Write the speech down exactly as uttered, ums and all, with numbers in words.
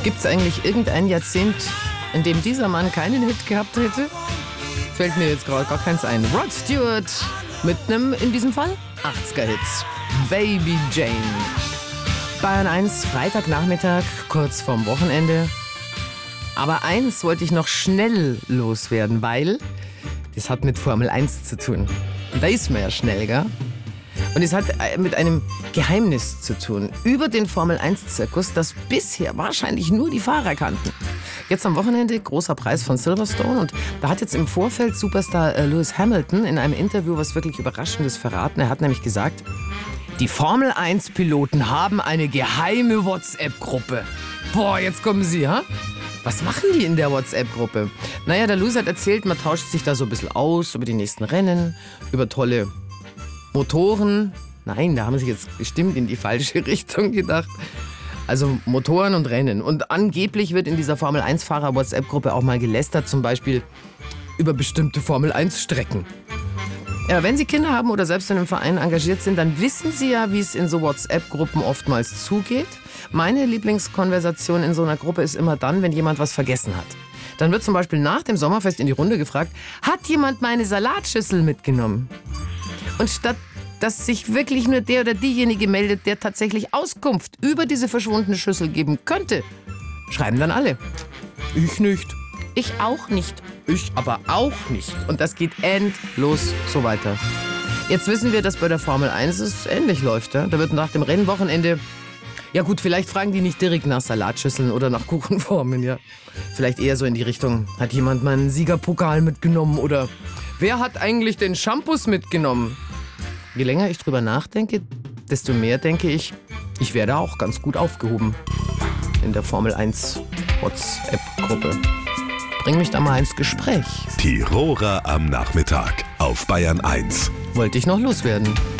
Gibt es eigentlich irgendein Jahrzehnt, in dem dieser Mann keinen Hit gehabt hätte? Fällt mir jetzt gerade gar keins ein. Rod Stewart mit einem, in diesem Fall, achtziger-Hit. Baby Jane. Bayern eins, Freitagnachmittag, kurz vorm Wochenende. Aber eins wollte ich noch schnell loswerden, weil das hat mit Formel eins zu tun. Und da ist man ja schnell, gell? Und es hat mit einem Geheimnis zu tun. Über den Formel eins Zirkus, das bisher wahrscheinlich nur die Fahrer kannten. Jetzt am Wochenende großer Preis von Silverstone. Und da hat jetzt im Vorfeld Superstar äh, Lewis Hamilton in einem Interview was wirklich Überraschendes verraten. Er hat nämlich gesagt, die Formel eins Piloten haben eine geheime WhatsApp-Gruppe. Boah, jetzt kommen sie, ha? Was machen die in der WhatsApp-Gruppe? Naja, der Lewis hat erzählt, man tauscht sich da so ein bisschen aus über die nächsten Rennen, über tolle Motoren. Nein, da haben sie jetzt bestimmt in die falsche Richtung gedacht. Also Motoren und Rennen. Und angeblich wird in dieser Formel eins Fahrer WhatsApp-Gruppe auch mal gelästert, zum Beispiel über bestimmte Formel eins Strecken. Ja, wenn Sie Kinder haben oder selbst in einem Verein engagiert sind, dann wissen Sie ja, wie es in so WhatsApp-Gruppen oftmals zugeht. Meine Lieblingskonversation in so einer Gruppe ist immer dann, wenn jemand was vergessen hat. Dann wird zum Beispiel nach dem Sommerfest in die Runde gefragt, hat jemand meine Salatschüssel mitgenommen? Und statt dass sich wirklich nur der oder diejenige meldet, der tatsächlich Auskunft über diese verschwundene Schüssel geben könnte, schreiben dann alle. Ich nicht. Ich auch nicht. Ich aber auch nicht. Und das geht endlos so weiter. Jetzt wissen wir, dass bei der Formel eins es ähnlich läuft. Ja? Da wird nach dem Rennwochenende, ja gut, vielleicht fragen die nicht direkt nach Salatschüsseln oder nach Kuchenformen. Ja? Vielleicht eher so in die Richtung, hat jemand meinen Siegerpokal mitgenommen oder wer hat eigentlich den Shampoos mitgenommen? Je länger ich drüber nachdenke, desto mehr denke ich, ich werde auch ganz gut aufgehoben in der Formel eins WhatsApp-Gruppe. Bring mich da mal ins Gespräch. Tiroler am Nachmittag auf Bayern eins. Wollte ich noch loswerden.